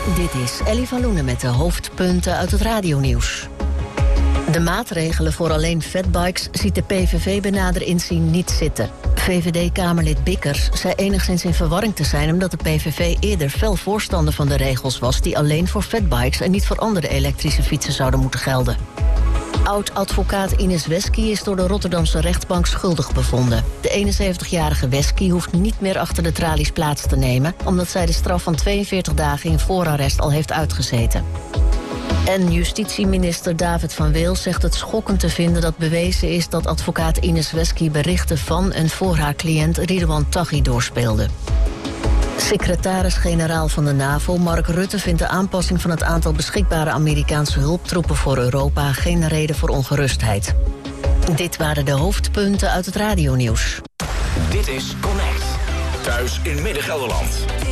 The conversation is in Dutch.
Dit is Ellie van Loenen met de hoofdpunten uit het radionieuws. De maatregelen voor alleen fatbikes ziet de PVV bij nader inzien niet zitten. VVD-Kamerlid Bikkers zei enigszins in verwarring te zijn omdat de PVV eerder fel voorstander van de regels was die alleen voor fatbikes en niet voor andere elektrische fietsen zouden moeten gelden. Oud-advocaat Ines Wesky is door de Rotterdamse rechtbank schuldig bevonden. De 71-jarige Wesky hoeft niet meer achter de tralies plaats te nemen, omdat zij de straf van 42 dagen in voorarrest al heeft uitgezeten. En justitieminister David van Weel zegt het schokkend te vinden dat bewezen is dat advocaat Ines Wesky berichten van en voor haar cliënt Ridouan Taghi doorspeelde. Secretaris-generaal van de NAVO, Mark Rutte, vindt de aanpassing van het aantal beschikbare Amerikaanse hulptroepen voor Europa geen reden voor ongerustheid. Dit waren de hoofdpunten uit het radionieuws. Dit is Connect. Thuis in Midden-Gelderland.